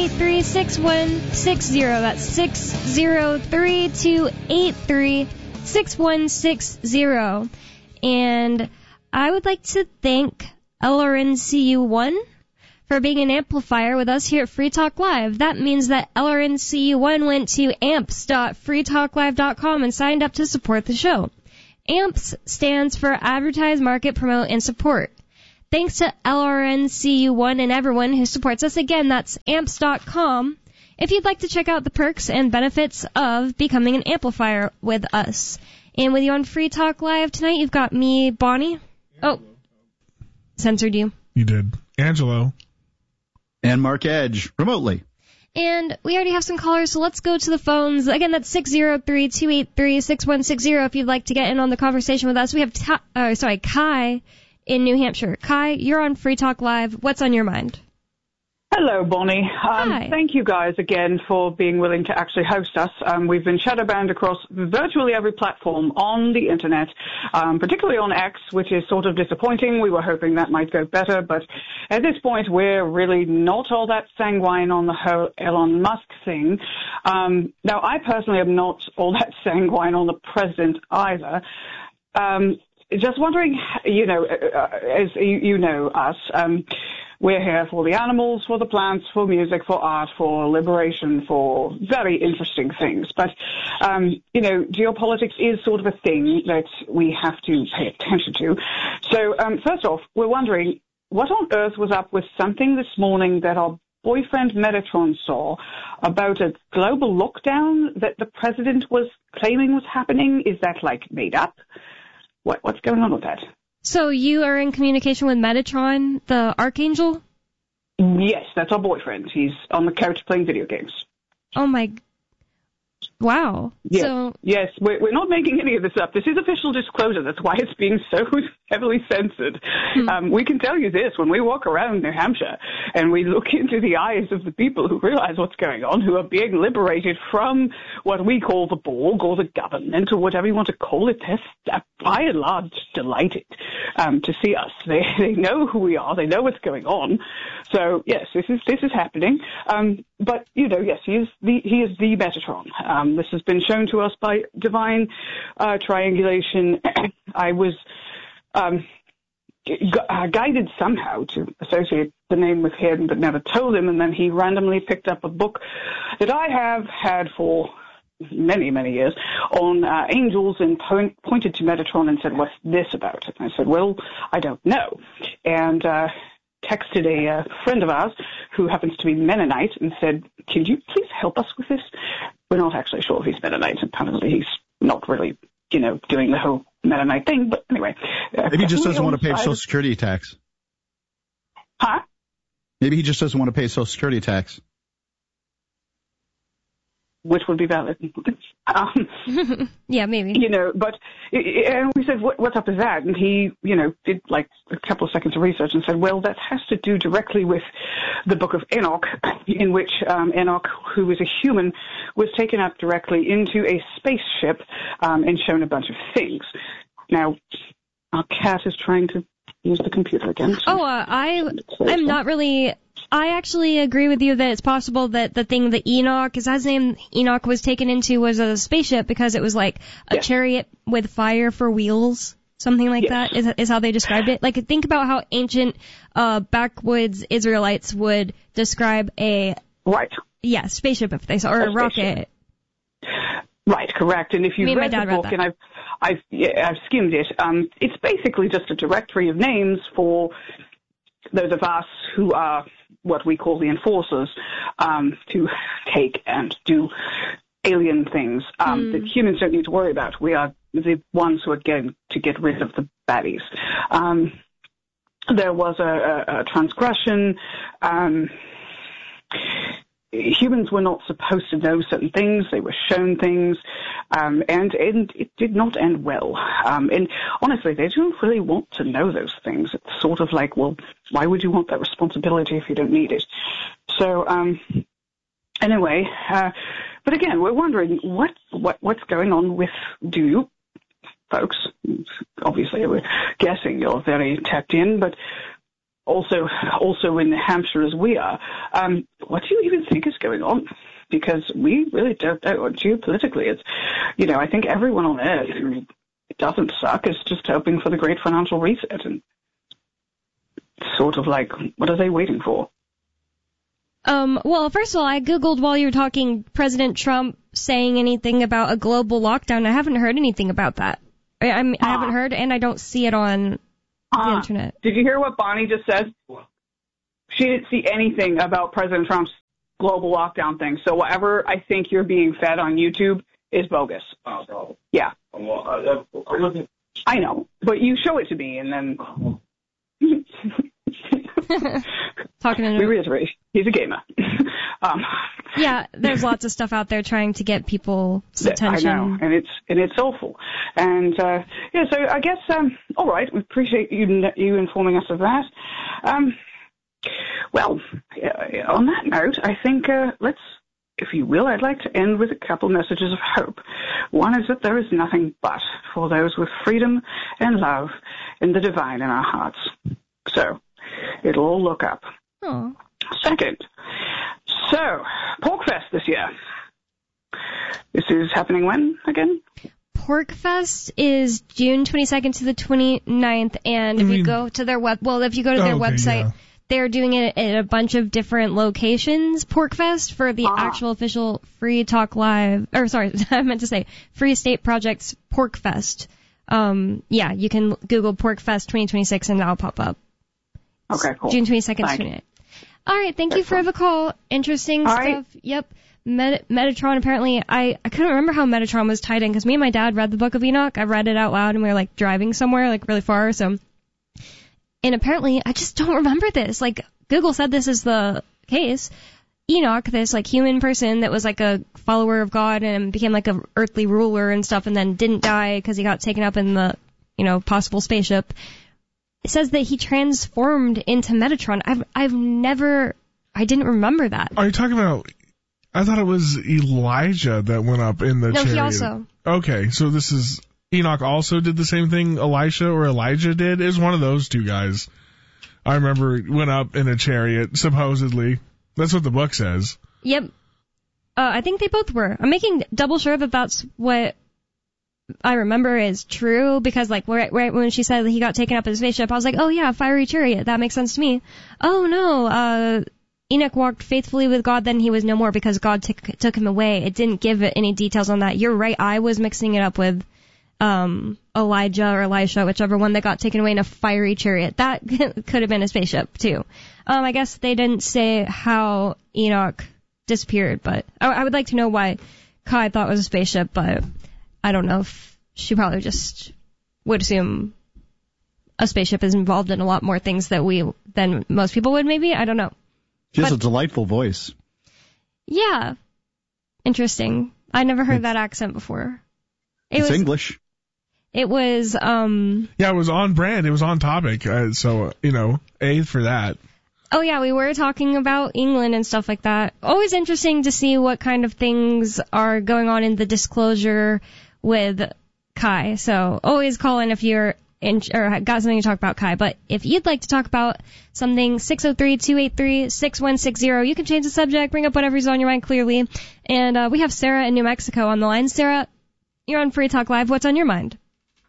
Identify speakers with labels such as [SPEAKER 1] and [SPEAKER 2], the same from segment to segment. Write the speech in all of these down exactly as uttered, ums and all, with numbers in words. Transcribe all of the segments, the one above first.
[SPEAKER 1] eight three, six one six zero. That's six zero three, two eight three, six one six zero. And I would like to thank L R N C U one for being an amplifier with us here at Free Talk Live. That means that L R N C U one went to amps dot free talk live dot com and signed up to support the show. AMPS stands for Advertise, Market, Promote, and Support. Thanks to L R N C U one and everyone who supports us. Again, that's amps dot com if you'd like to check out the perks and benefits of becoming an amplifier with us. And with you on Free Talk Live tonight, you've got me, Bonnie. Oh, censored you.
[SPEAKER 2] You did. Angelo.
[SPEAKER 3] And Mark Edge, remotely.
[SPEAKER 1] And we already have some callers, so let's go to the phones. Again, that's six zero three, two eight three, six one six zero if you'd like to get in on the conversation with us. We have, ta- uh, sorry, Kai in New Hampshire. Kai, you're on Free Talk Live. What's on your mind?
[SPEAKER 4] Hello, Bonnie. Um,
[SPEAKER 1] Hi.
[SPEAKER 4] Thank you guys again for being willing to actually host us. Um, we've been shadow banned across virtually every platform on the Internet, um, particularly on X, which is sort of disappointing. We were hoping that might go better, but at this point, we're really not all that sanguine on the whole Elon Musk thing. Um, now, I personally am not all that sanguine on the president either. Um, just wondering, you know, uh, as you, you know us, um, we're here for the animals, for the plants, for music, for art, for liberation, for very interesting things. But, um, you know, geopolitics is sort of a thing that we have to pay attention to. So, um, first off, we're wondering, what on earth was up with something this morning that our boyfriend Metatron saw about a global lockdown that the president was claiming was happening? Is that, like, made up? What, what's going on with that?
[SPEAKER 1] So you are in communication with Metatron, the Archangel?
[SPEAKER 4] Yes, that's our boyfriend. He's on the couch playing video games.
[SPEAKER 1] Oh, my... Wow.
[SPEAKER 4] Yes,
[SPEAKER 1] So,
[SPEAKER 4] yes, we're, we're not making any of this up. This is official disclosure. That's why it's being so heavily censored.
[SPEAKER 1] Hmm.
[SPEAKER 4] Um, we can tell you this. When we walk around New Hampshire and we look into the eyes of the people who realize what's going on, who are being liberated from what we call the Borg or the government or whatever you want to call it, they're by and large delighted um, to see us. They, they know who we are. They know what's going on. So, yes, this is this is happening. Um, but, you know, yes, he is the, he is the Metatron. Um, this has been shown to us by divine uh, triangulation. I was um, gu- uh, guided somehow to associate the name with him, but never told him, and then he randomly picked up a book that I have had for many, many years on uh, angels and point, pointed to Metatron and said, what's this about? And I said, well, I don't know. And uh, texted a uh, friend of ours who happens to be Mennonite and said, can you please help us with this? We're not actually sure if he's Mennonite. Apparently he's not really, you know, doing the whole Mennonite thing. But anyway. Uh,
[SPEAKER 3] Maybe he just doesn't want to pay Social Security tax.
[SPEAKER 4] Huh?
[SPEAKER 3] Maybe he just doesn't want to pay Social Security tax.
[SPEAKER 4] Which would be valid. um,
[SPEAKER 1] yeah, maybe.
[SPEAKER 4] You know, but, and we said, what, what's up with that? And he, you know, did like a couple of seconds of research and said, well, that has to do directly with the book of Enoch, in which um, Enoch, who was a human, was taken up directly into a spaceship um, and shown a bunch of things. Now, our cat is trying to use the computer again. So
[SPEAKER 1] oh, uh, I, I'm not really... I actually agree with you that it's possible that the thing that Enoch, is that his name, Enoch was taken into was a spaceship because it was like a
[SPEAKER 4] yes.
[SPEAKER 1] chariot with fire for wheels, something like
[SPEAKER 4] yes.
[SPEAKER 1] that is, is how they described it. Like, think about how ancient uh, backwoods Israelites would describe a
[SPEAKER 4] right,
[SPEAKER 1] yeah, spaceship if they saw, or a, a rocket.
[SPEAKER 4] Right, correct. And if you've
[SPEAKER 1] Me and
[SPEAKER 4] read
[SPEAKER 1] my dad
[SPEAKER 4] the book,
[SPEAKER 1] read
[SPEAKER 4] and I've I've yeah, I've skimmed it, um, it's basically just a directory of names for those of us who are what we call the enforcers, um, to take and do alien things um, mm. that humans don't need to worry about. We are the ones who are getting to get rid of the baddies. Um, there was a, a, a transgression. Um, humans were not supposed to know certain things. They were shown things, um, and, and it did not end well. Um, and honestly, they don't really want to know those things. It's sort of like, well, why would you want that responsibility if you don't need it? So, um, anyway, uh, but again, we're wondering what, what what's going on with, do you folks, obviously we're guessing you're very tapped in, but also also in New Hampshire as we are. Um, what do you even think is going on? Because we really don't know. Geopolitically, it's, you know, I think everyone on Earth who doesn't suck is just hoping for the great financial reset. And sort of like, what are they waiting for?
[SPEAKER 1] Um, well, first of all, I Googled while you were talking President Trump saying anything about a global lockdown. I haven't heard anything about that. I, I, mean, ah. I haven't heard, and I don't see it on ah. the internet.
[SPEAKER 4] Did you hear what Bonnie just said? She didn't see anything about President Trump's global lockdown thing. So whatever I think you're being fed on YouTube is bogus. Oh, yeah. I know, but you show it to me, and then...
[SPEAKER 1] Talking to
[SPEAKER 4] we reiterate, he's a gamer. um,
[SPEAKER 1] yeah, there's lots of stuff out there trying to get people's attention.
[SPEAKER 4] I know, and it's and it's awful. And uh, yeah, so I guess um, all right, we appreciate you you informing us of that. Um, well, uh, on that note, I think uh, let's, if you will, I'd like to end with a couple messages of hope. One is that there is nothing but for those with freedom and love and the divine in our hearts. So it'll all look up.
[SPEAKER 1] Aww.
[SPEAKER 4] Second, so Porkfest this year. This is happening when again?
[SPEAKER 1] Porkfest is June twenty-second to the twenty-ninth, and if you go to their web, well, if you go to their
[SPEAKER 2] oh, okay,
[SPEAKER 1] website,
[SPEAKER 2] yeah.
[SPEAKER 1] they're doing it at a bunch of different locations. Porkfest for the
[SPEAKER 4] ah.
[SPEAKER 1] actual official Free Talk Live, or sorry, I meant to say Free State Project's Porkfest. Um, yeah, you can Google Porkfest twenty twenty-six and that'll pop up.
[SPEAKER 4] Okay, cool.
[SPEAKER 1] June twenty-second to twenty-ninth. All right, thank you for the call. Interesting
[SPEAKER 4] All
[SPEAKER 1] stuff.
[SPEAKER 4] Right.
[SPEAKER 1] Yep. Met- Metatron, apparently, I, I couldn't remember how Metatron was tied in, because me and my dad read the Book of Enoch. I read it out loud, and we were, like, driving somewhere, like, really far, so. And apparently, I just don't remember this. Like, Google said this is the case. Enoch, this, like, human person that was, like, a follower of God and became, like, a earthly ruler and stuff, and then didn't die because he got taken up in the, you know, possible spaceship. It says that he transformed into Metatron. I've I've never, I didn't remember that.
[SPEAKER 2] Are you talking about, I thought it was Elijah that went up in the
[SPEAKER 1] no,
[SPEAKER 2] chariot.
[SPEAKER 1] No, he also.
[SPEAKER 2] Okay, so this is, Enoch also did the same thing Elisha or Elijah did? It was one of those two guys. I remember went up in a chariot, supposedly. That's what the book says.
[SPEAKER 1] Yep. Uh, I think they both were. I'm making double sure that that's what I remember is true, because like right, right when she said that he got taken up in a spaceship, I was like, oh yeah, fiery chariot, that makes sense to me. Oh no, uh, Enoch walked faithfully with God, then he was no more because God took took him away. It didn't give any details on that. You're right, I was mixing it up with um Elijah or Elisha, whichever one that got taken away in a fiery chariot. That could have been a spaceship too. Um, I guess they didn't say how Enoch disappeared, but I, I would like to know why Kai thought it was a spaceship, but I don't know if she probably just would assume a spaceship is involved in a lot more things that we than most people would, maybe. I don't know.
[SPEAKER 3] She has
[SPEAKER 1] but,
[SPEAKER 3] a delightful voice.
[SPEAKER 1] Yeah. Interesting. I never heard that accent before. It
[SPEAKER 3] it's
[SPEAKER 1] was,
[SPEAKER 3] English.
[SPEAKER 1] It was, um...
[SPEAKER 2] Yeah, it was on brand. It was on topic. Uh, so, you know, A for that.
[SPEAKER 1] Oh, yeah, we were talking about England and stuff like that. Always interesting to see what kind of things are going on in the disclosure with Kai. So always call in if you're in, or got something to talk about Kai. But if you'd like to talk about something, six oh three, two eight three, six one six zero. You can change the subject, bring up whatever's on your mind clearly. And uh, we have Sarah in New Mexico on the line. Sarah, you're on Free Talk Live. What's on your mind?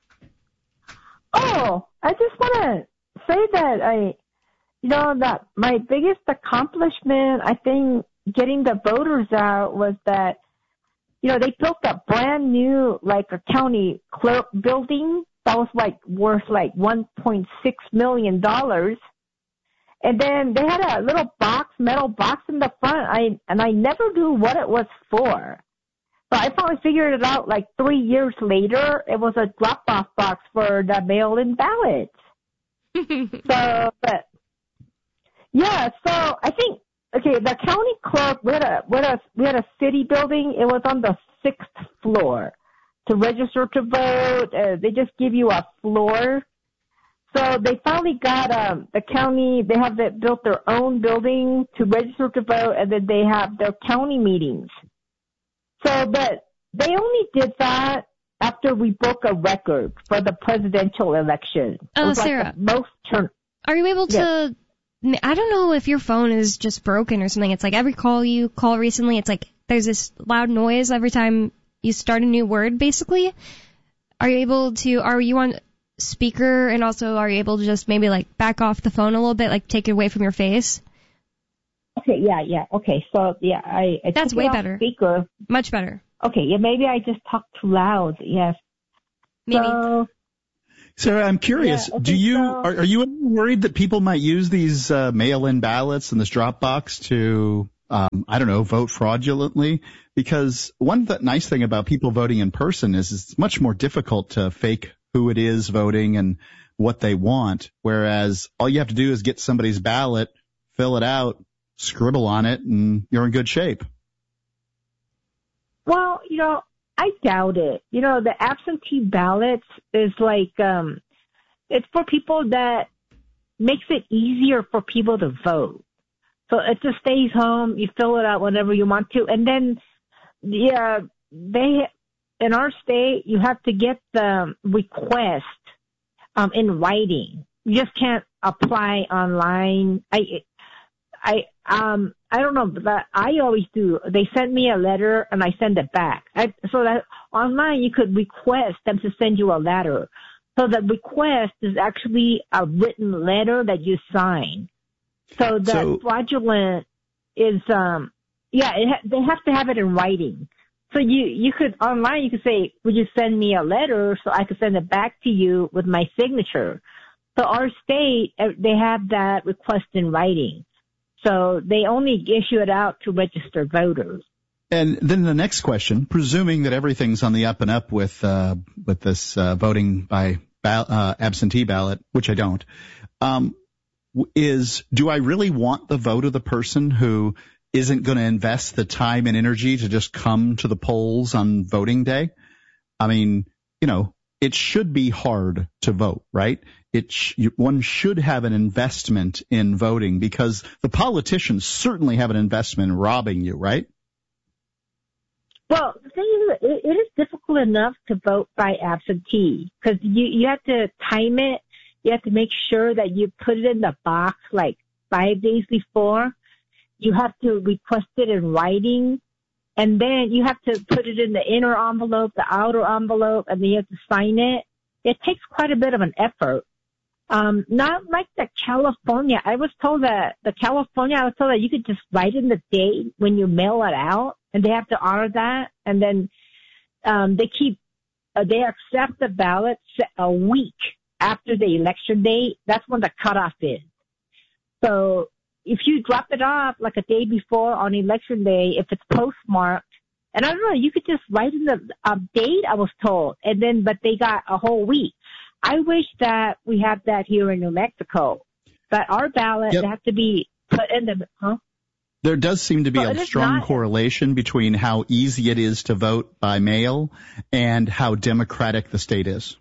[SPEAKER 5] Oh, I just want to say that I, you know, that my biggest accomplishment, I think, getting the voters out was that, you know, they built a brand new, like, a county clerk building that was, like, worth, like, one point six million dollars. And then they had a little box, metal box in the front, I and I never knew what it was for. But I finally figured it out, like, three years later. It was a drop-off box for the mail-in ballots. so, but, yeah, so I think, okay, the county clerk, we had a, we had a, we had a city building. It was on the sixth floor. To register to vote, uh, they just give you a floor. So they finally got um, the county, they have the, built their own building to register to vote, and then they have their county meetings. So, but they only did that after we broke a record for the presidential election.
[SPEAKER 1] Oh,
[SPEAKER 5] it was
[SPEAKER 1] Sarah.
[SPEAKER 5] like the most turn.
[SPEAKER 1] Are you able to
[SPEAKER 5] yes.
[SPEAKER 1] I don't know if your phone is just broken or something. It's like every call you call recently, it's like there's this loud noise every time you start a new word, basically. Are you able to, are you on speaker, and also are you able to just maybe like back off the phone a little bit, like take it away from your face?
[SPEAKER 5] Okay, yeah, yeah. Okay, so yeah, I, I
[SPEAKER 1] That's
[SPEAKER 5] took
[SPEAKER 1] way
[SPEAKER 5] it off
[SPEAKER 1] better.
[SPEAKER 5] Speaker.
[SPEAKER 1] Much better.
[SPEAKER 5] Okay, yeah, maybe I just talked too loud. Yes.
[SPEAKER 1] Maybe.
[SPEAKER 5] So,
[SPEAKER 3] Sarah, I'm curious.
[SPEAKER 5] Yeah, okay,
[SPEAKER 3] do you
[SPEAKER 5] so-
[SPEAKER 3] are, are you worried that people might use these uh, mail-in ballots in this drop box to, um, I don't know, vote fraudulently? Because one th- nice thing about people voting in person is it's much more difficult to fake who it is voting and what they want. Whereas all you have to do is get somebody's ballot, fill it out, scribble on it, and you're in good shape.
[SPEAKER 5] well, you know, I doubt it. You know, the absentee ballots is like, um, it's for people that makes it easier for people to vote. So it just stays home. You fill it out whenever you want to. And then, yeah, they, in our state, you have to get the request, um, in writing. You just can't apply online. I, I, um, I don't know, but I always do. They send me a letter and I send it back. I, so that online you could request them to send you a letter. So the request is actually a written letter that you sign. So the
[SPEAKER 3] So-
[SPEAKER 5] fraudulent is, um, yeah, it ha- they have to have it in writing. So you, you could, online you could say, would you send me a letter so I could send it back to you with my signature? So our state, uh, they have that request in writing. So they only issue it out to registered voters.
[SPEAKER 3] And then the next question, presuming that everything's on the up and up with uh, with this uh, voting by ba- uh, absentee ballot, which I don't, um, is do I really want the vote of the person who isn't going to invest the time and energy to just come to the polls on voting day? I mean, you know, it should be hard to vote, right? It sh- you, one should have an investment in voting because the politicians certainly have an investment in robbing you, right?
[SPEAKER 5] Well, the thing is, it, it is difficult enough to vote by absentee because you, you have to time it. You have to make sure that you put it in the box like five days before. You have to request it in writing. And then you have to put it in the inner envelope, the outer envelope, and then you have to sign it. It takes quite a bit of an effort. Um, not like the California. I was told that the California, I was told that you could just write in the date when you mail it out, and they have to honor that. And then um, they keep, uh, they accept the ballots a week after the election date. That's when the cutoff is. So if you drop it off like a day before on election day, if it's postmarked, and I don't know, you could just write in the uh, date, I was told, and then, but they got a whole week. I wish that we had that here in New Mexico, but our ballot
[SPEAKER 3] Yep.
[SPEAKER 5] have to be put in the, huh?
[SPEAKER 3] There does seem to be
[SPEAKER 5] Well,
[SPEAKER 3] a
[SPEAKER 5] it is
[SPEAKER 3] strong
[SPEAKER 5] not-
[SPEAKER 3] correlation between how easy it is to vote by mail and how democratic the state is.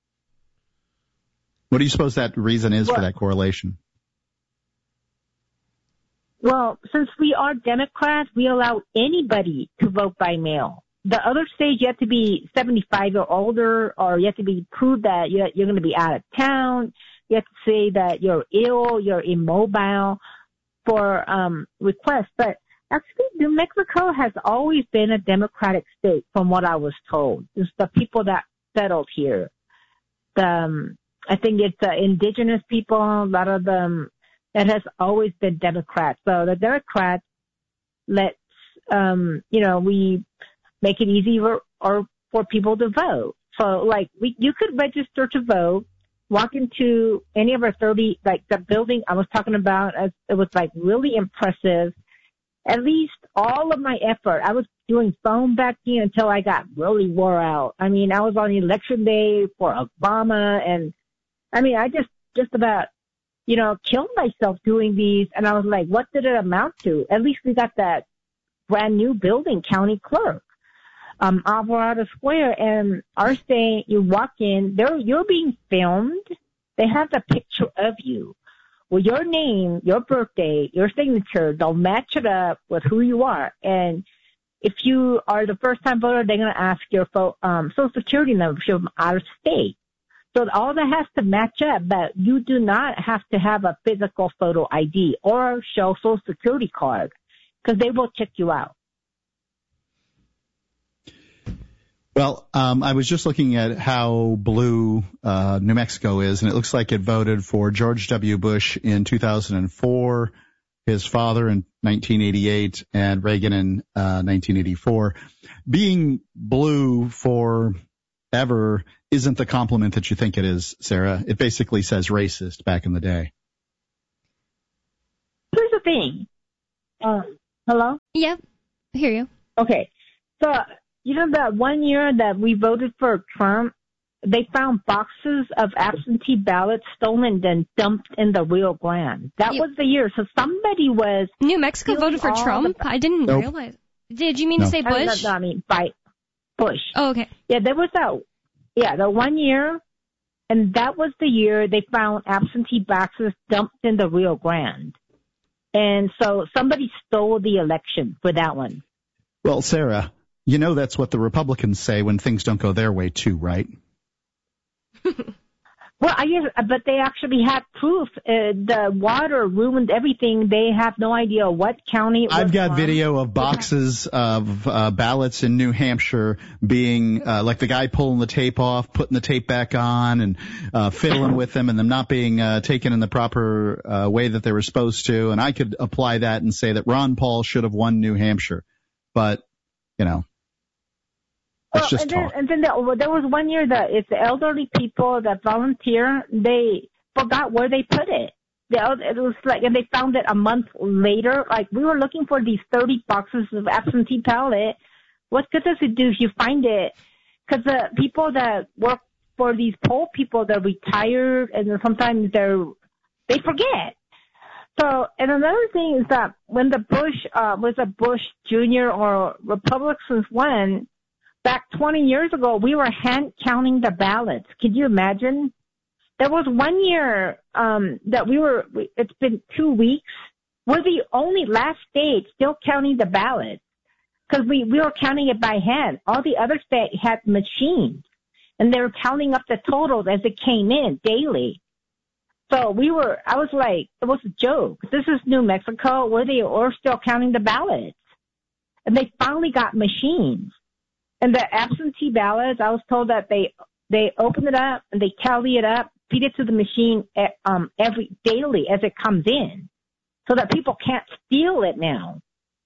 [SPEAKER 3] What do you suppose that reason is for
[SPEAKER 5] Well-
[SPEAKER 3] that correlation?
[SPEAKER 5] Well, since we are Democrats, we allow anybody to vote by mail. The other states, you have to be seventy-five or older, or you have to be prove that you're, you're going to be out of town. You have to say that you're ill, you're immobile for um, requests. But actually, New Mexico has always been a Democratic state, from what I was told. It's the people that settled here. The, um, I think it's uh, indigenous people, a lot of them. It has always been Democrats. So the Democrats let, um, you know, we make it easy for, or for people to vote. So like we, you could register to vote, walk into any of our thirty, like the building I was talking about, as it was like really impressive. At least all of my effort, I was doing phone banking until I got really wore out. I mean, I was on election day for Obama, and I mean, I just, just about, you know, killed myself doing these, and I was like, what did it amount to? At least we got that brand new building, county clerk, um, Alvarado Square, and our state, you walk in, there, you're being filmed. They have the picture of you with your name, your birthday, your signature. They'll match it up with who you are. And if you are the first time voter, they're going to ask your fo- um, social security number if you're out of state. So all that has to match up, but you do not have to have a physical photo I D or show Social Security card because they will check you out.
[SPEAKER 3] Well, um, I was just looking at how blue uh, New Mexico is, and it looks like it voted for George W. Bush in two thousand four, his father in nineteen eighty-eight, and Reagan in uh, nineteen eighty-four. Being blue forever isn't the compliment that you think it is, Sarah. It basically says racist back in the day.
[SPEAKER 5] Here's the thing. Uh, hello?
[SPEAKER 1] Yep, I hear you.
[SPEAKER 5] Okay. So, you know that one year that we voted for Trump, they found boxes of absentee ballots stolen and dumped in the Rio Grande. That
[SPEAKER 1] Yep.
[SPEAKER 5] was the year. So somebody was...
[SPEAKER 1] New Mexico voted for Trump?
[SPEAKER 5] The...
[SPEAKER 1] I didn't
[SPEAKER 3] Nope.
[SPEAKER 1] realize. Did you mean
[SPEAKER 3] No.
[SPEAKER 1] to say
[SPEAKER 5] I mean,
[SPEAKER 1] Bush?
[SPEAKER 5] no, I mean, by Bush.
[SPEAKER 1] Oh, okay.
[SPEAKER 5] Yeah, there was that. Yeah, the one year, and that was the year they found absentee boxes dumped in the Rio Grande. And so somebody stole the election for that one.
[SPEAKER 3] Well, Sarah, you know that's what the Republicans say when things don't go their way, too, right?
[SPEAKER 5] Well, I guess, but they actually had proof. Uh, the water ruined everything. They have no idea what county it was
[SPEAKER 3] I've got
[SPEAKER 5] from.
[SPEAKER 3] video of boxes of uh, ballots in New Hampshire being, uh, like the guy pulling the tape off, putting the tape back on, and uh, fiddling with them, and them not being uh, taken in the proper uh, way that they were supposed to. And I could apply that and say that Ron Paul should have won New Hampshire. But, you know. That's
[SPEAKER 5] Well,
[SPEAKER 3] just
[SPEAKER 5] and then,
[SPEAKER 3] talk.
[SPEAKER 5] and then there, well, there was one year that it's the elderly people that volunteer. They forgot where they put it. The, el- it was like, and they found it a month later. Like we were looking for these thirty boxes of absentee ballot. What good does it do if you find it? Because the people that work for these poll people, they're retired, and then sometimes they're they forget. So, and another thing is that when the Bush uh, was a Bush Junior or Republicans won. Back twenty years ago, we were hand counting the ballots. Could you imagine? There was one year um, that we were, it's been two weeks. We're the only last state still counting the ballots because we, we were counting it by hand. All the other states had machines, and they were counting up the totals as it came in daily. So we were, I was like, it was a joke. This is New Mexico where they were still counting the ballots. And they finally got machines. And the absentee ballots, I was told that they they open it up and they tally it up, feed it to the machine um, every daily as it comes in, so that people can't steal it now.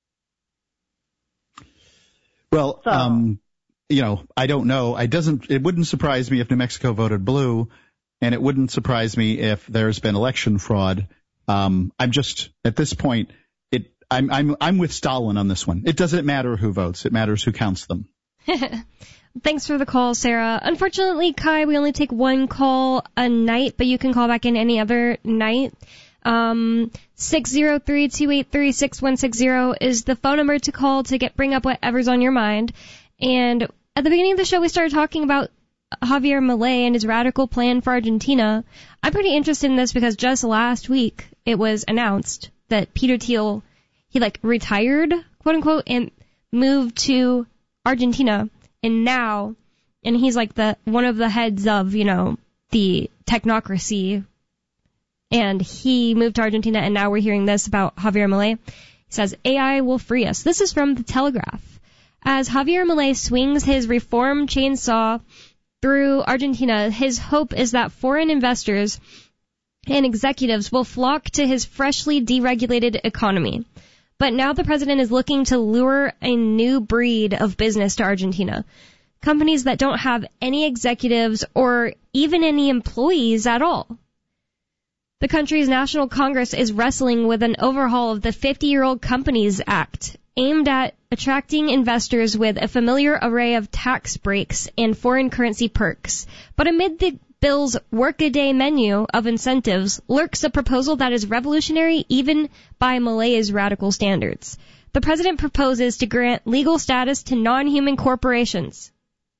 [SPEAKER 3] Well,
[SPEAKER 5] So-
[SPEAKER 3] um, you know, I don't know. I doesn't. It wouldn't surprise me if New Mexico voted blue, and it wouldn't surprise me if there's been election fraud. Um, I'm just at this point. It. I'm. I'm. I'm with Stalin on this one. It doesn't matter who votes. It matters who counts them.
[SPEAKER 1] Thanks for the call, Sarah. Unfortunately, Kai, we only take one call a night, but you can call back in any other night. Um, six zero three, two eight three, six one six zero is the phone number to call to get bring up whatever's on your mind. And at the beginning of the show, we started talking about Javier Milei and his radical plan for Argentina. I'm pretty interested in this because just last week it was announced that Peter Thiel, he like retired, quote unquote, and moved to Argentina, and now, and he's like the one of the heads of, you know, the technocracy, and he moved to Argentina, and now we're hearing this about Javier Milei. He says, A I will free us. This is from The Telegraph. As Javier Milei swings his reform chainsaw through Argentina, his hope is that foreign investors and executives will flock to his freshly deregulated economy. But now the president is looking to lure a new breed of business to Argentina. Companies that don't have any executives or even any employees at all. The country's National Congress is wrestling with an overhaul of the fifty-year-old Companies Act, aimed at attracting investors with a familiar array of tax breaks and foreign currency perks. But amid the bill's workaday menu of incentives lurks a proposal that is revolutionary even by Malei's radical standards. The president proposes to grant legal status to non-human corporations,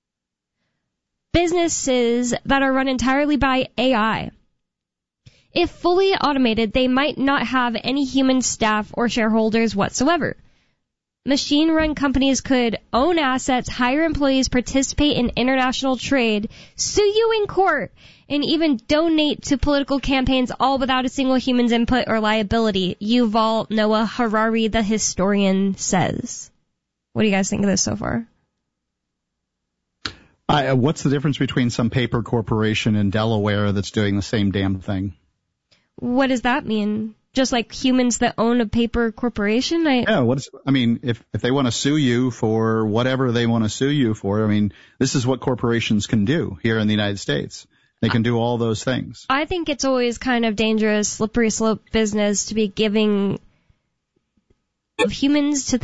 [SPEAKER 1] businesses that are run entirely by A I. If fully automated, they might not have any human staff or shareholders whatsoever. machine-run companies could own assets, hire employees, participate in international trade, sue you in court, and even donate to political campaigns, all without a single human's input or liability, Yuval Noah Harari, the historian, says. What do you guys think of this so far?
[SPEAKER 3] I, uh, what's the difference between some paper corporation in Delaware that's doing the same damn thing?
[SPEAKER 1] What does that mean? Just like humans that own a paper corporation? I,
[SPEAKER 3] yeah, what's, I mean, if, if they want to sue you for whatever they want to sue you for, I mean, this is what corporations can do here in the United States. They can do all those things.
[SPEAKER 1] I think it's always kind of dangerous, slippery slope business to be giving humans to